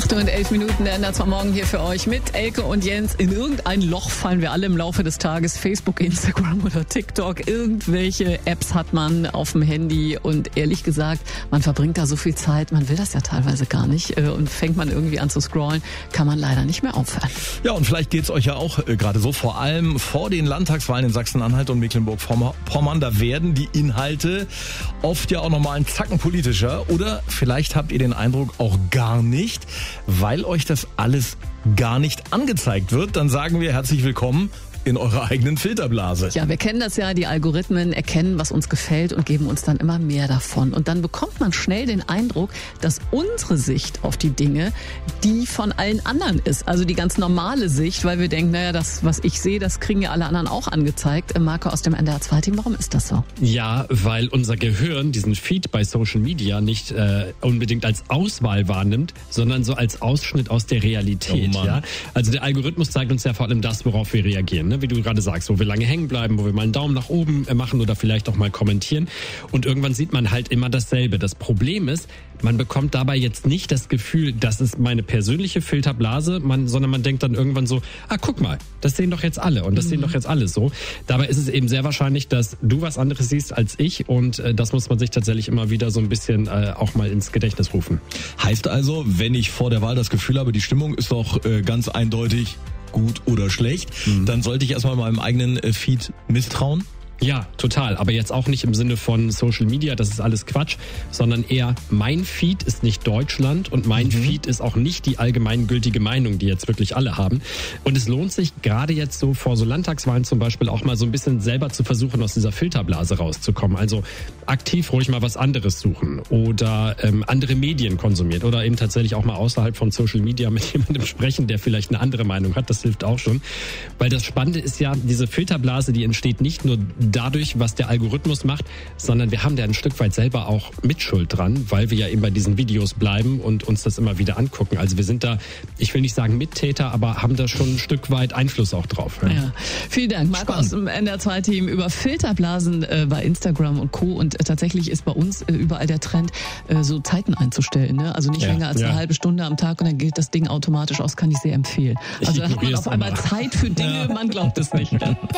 8:11, der NDR 2 Morgen hier für euch mit Elke und Jens. In irgendein Loch fallen wir alle im Laufe des Tages. Facebook, Instagram oder TikTok. Irgendwelche Apps hat man auf dem Handy und ehrlich gesagt, man verbringt da so viel Zeit, man will das ja teilweise gar nicht und fängt man irgendwie an zu scrollen, kann man leider nicht mehr aufhören. Ja, und vielleicht geht's euch ja auch gerade so, vor allem vor den Landtagswahlen in Sachsen-Anhalt und Mecklenburg-Vorpommern, da werden die Inhalte oft ja auch nochmal einen Zacken politischer oder vielleicht habt ihr den Eindruck auch gar nicht, weil euch das alles gar nicht angezeigt wird. Dann sagen wir herzlich willkommen in eurer eigenen Filterblase. Ja, wir kennen das ja, die Algorithmen erkennen, was uns gefällt und geben uns dann immer mehr davon. Und dann bekommt man schnell den Eindruck, dass unsere Sicht auf die Dinge die von allen anderen ist. Also die ganz normale Sicht, weil wir denken, naja, das, was ich sehe, das kriegen ja alle anderen auch angezeigt. Marco aus dem NDR 2 Team, warum ist das so? Ja, weil unser Gehirn diesen Feed bei Social Media nicht unbedingt als Auswahl wahrnimmt, sondern so als Ausschnitt aus der Realität. Oh ja? Also der Algorithmus zeigt uns ja vor allem das, worauf wir reagieren. Wie du gerade sagst, wo wir lange hängen bleiben, wo wir mal einen Daumen nach oben machen oder vielleicht auch mal kommentieren. Und irgendwann sieht man halt immer dasselbe. Das Problem ist, man bekommt dabei jetzt nicht das Gefühl, das ist meine persönliche Filterblase, sondern man denkt dann irgendwann so, guck mal, das sehen doch jetzt alle und das sehen doch jetzt alle so. Dabei ist es eben sehr wahrscheinlich, dass du was anderes siehst als ich und das muss man sich tatsächlich immer wieder so ein bisschen auch mal ins Gedächtnis rufen. Heißt also, wenn ich vor der Wahl das Gefühl habe, die Stimmung ist doch ganz eindeutig gut oder schlecht, dann sollte ich erstmal meinem eigenen Feed misstrauen? Ja, total. Aber jetzt auch nicht im Sinne von Social Media, das ist alles Quatsch, sondern eher mein Feed ist nicht Deutschland und mein Feed ist auch nicht die allgemeingültige Meinung, die jetzt wirklich alle haben. Und es lohnt sich gerade jetzt so vor so Landtagswahlen zum Beispiel auch mal so ein bisschen selber zu versuchen, aus dieser Filterblase rauszukommen. Also aktiv ruhig mal was anderes suchen oder andere Medien konsumiert oder eben tatsächlich auch mal außerhalb von Social Media mit jemandem sprechen, der vielleicht eine andere Meinung hat. Das hilft auch schon. Weil das Spannende ist ja, diese Filterblase, die entsteht nicht nur dadurch, was der Algorithmus macht, sondern wir haben da ein Stück weit selber auch Mitschuld dran, weil wir ja eben bei diesen Videos bleiben und uns das immer wieder angucken. Also wir sind da, ich will nicht sagen Mittäter, aber haben da schon ein Stück weit Einfluss auch drauf. Ja. Ja. Vielen Dank, Marco aus dem NDR 2 Team über Filterblasen bei Instagram und Co. Und tatsächlich ist bei uns überall der Trend, so Zeiten einzustellen. Ne? Also nicht länger als eine halbe Stunde am Tag und dann gilt das Ding automatisch aus, kann ich sehr empfehlen. Also da hat man auf einmal Zeit für Dinge, man glaubt es nicht. Ja.